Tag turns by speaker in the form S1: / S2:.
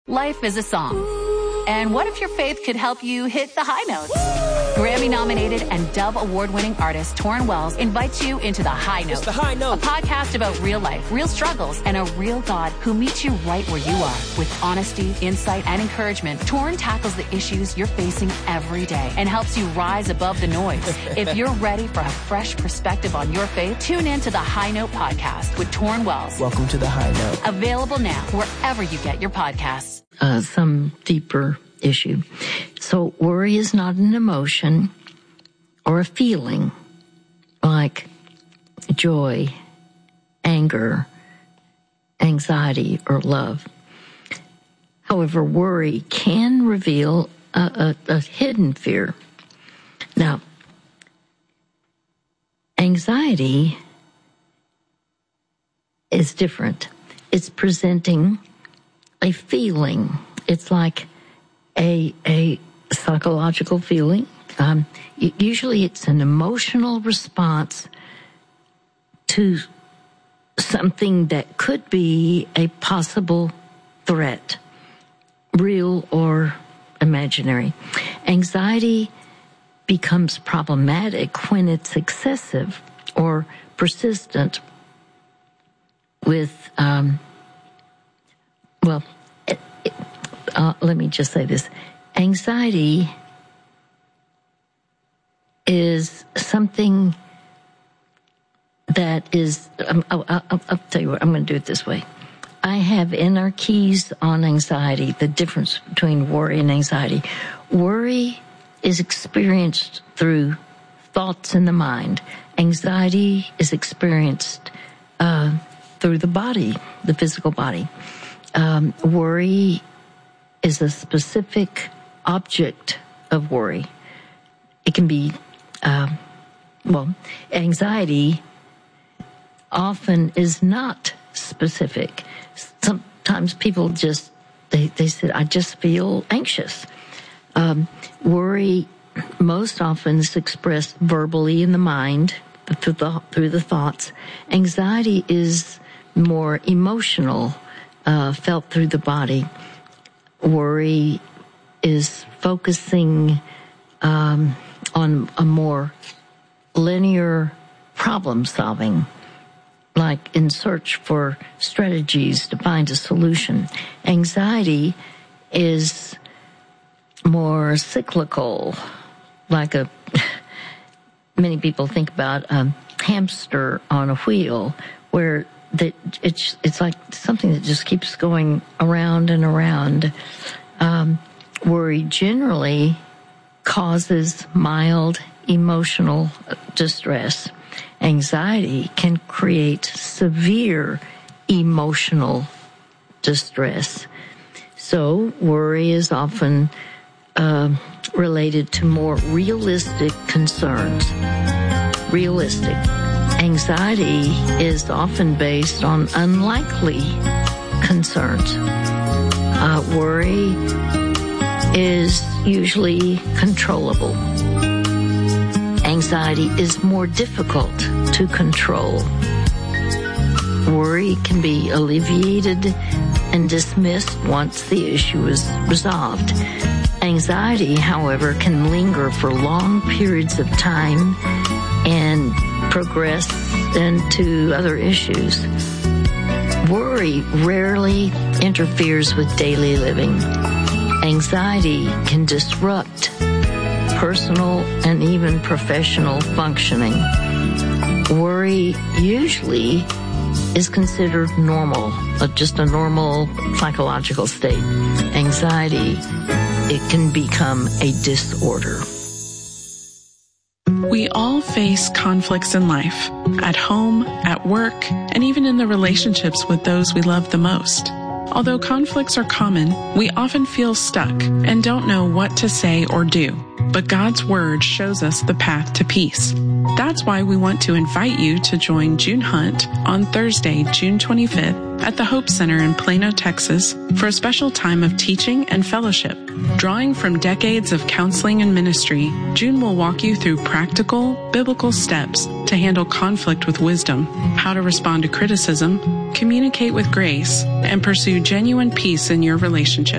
S1: Life is a song. And what if your faith could help you hit the high notes? Grammy-nominated and Dove Award-winning artist Torrin Wells invites you into The High Note.
S2: It's The High Note.
S1: A podcast about real life, real struggles, and a real God who meets you right where you are. With honesty, insight, and encouragement, Torrin tackles the issues you're facing every day and helps you rise above the noise. If you're ready for a fresh perspective on your faith, tune in to The High Note podcast with Torrin Wells.
S2: Welcome to The High Note.
S1: Available now wherever you get your podcasts.
S3: Some deeper issue. So worry is not an emotion or a feeling like joy, anger, anxiety, or love. However, worry can reveal a hidden fear. Now, anxiety is different. It's presenting a feeling. It's like a psychological feeling. Usually it's an emotional response to something that could be a possible threat, real or imaginary. Anxiety becomes problematic when it's excessive or persistent with, let me just say this. Anxiety is something that is, I'll tell you what, I'm going to do it this way. I have in our keys on anxiety, the difference between worry and anxiety. Worry is experienced through thoughts in the mind. Anxiety is experienced through the body, the physical body. Worry is a specific object of worry. It can be, anxiety often is not specific. Sometimes people just, they said, I just feel anxious. Worry most often is expressed verbally in the mind through the thoughts. Anxiety is more emotional, felt through the body. Worry is focusing on a more linear problem solving, like in search for strategies to find a solution. Anxiety is more cyclical, like many people think about a hamster on a wheel, where it's like something that just keeps going around and around. Worry generally causes mild emotional distress. Anxiety can create severe emotional distress. So worry is often related to more realistic concerns. Realistic. Anxiety is often based on unlikely concerns. Worry is usually controllable. Anxiety is more difficult to control. Worry can be alleviated and dismissed once the issue is resolved. Anxiety, however, can linger for long periods of time and progress into other issues. Worry rarely interferes with daily living. Anxiety can disrupt personal and even professional functioning. Worry usually is considered normal, just a normal psychological state. Anxiety, it can become a disorder.
S4: We all face conflicts in life, at home, at work, and even in the relationships with those we love the most. Although conflicts are common, we often feel stuck and don't know what to say or do. But God's Word shows us the path to peace. That's why we want to invite you to join June Hunt on Thursday, June 25th at the Hope Center in Plano, Texas for a special time of teaching and fellowship. Drawing from decades of counseling and ministry, June will walk you through practical, biblical steps to handle conflict with wisdom, how to respond to criticism, communicate with grace, and pursue genuine peace in your relationship.